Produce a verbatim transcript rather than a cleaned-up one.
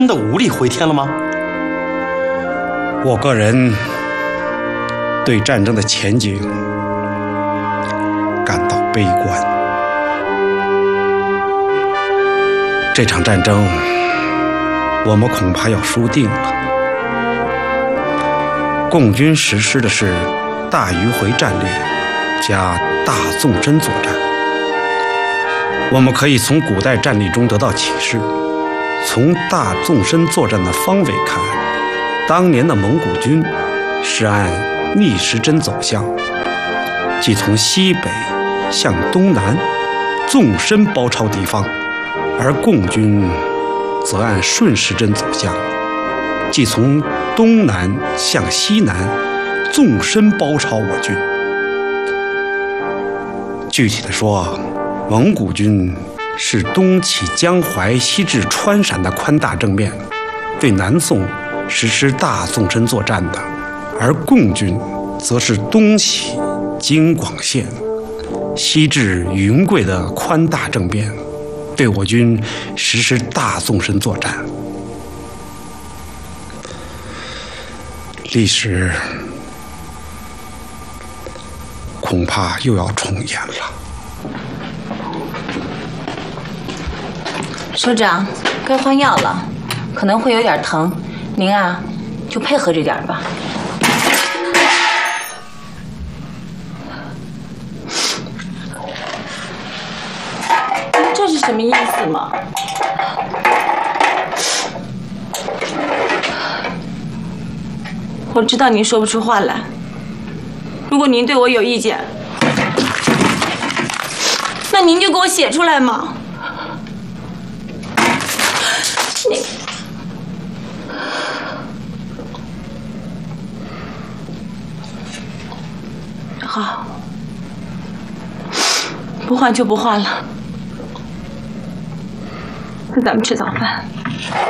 真的无力回天了吗？ 我个人对战争的前景感到悲观。这场战争，我们恐怕要输定了。共军实施的是大迂回战略加大纵深作战。我们可以从古代战例中得到启示，从大纵深作战的方位看，当年的蒙古军是按逆时针走向，即从西北向东南纵深包抄敌方，而共军则按顺时针走向，即从东南向西南纵深包抄我军。具体的说，蒙古军是东起江淮西至川陕的宽大正面，对南宋实施大纵深作战的，而共军则是东起京广线西至云贵的宽大正面，对我军实施大纵深作战。历史恐怕又要重演了。 首长，该换药了，可能会有点疼，您啊就配合着点吧。这是什么意思吗？我知道您说不出话来，如果您对我有意见，那您就给我写出来嘛。你好，不换就不换了，那咱们吃早饭。